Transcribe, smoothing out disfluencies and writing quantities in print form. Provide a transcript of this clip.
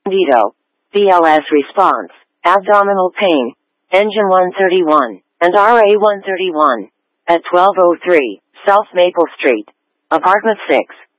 Vito. BLS response. Abdominal pain. Engine 131. And RA 131. At 1203, South Maple Street. Apartment 6.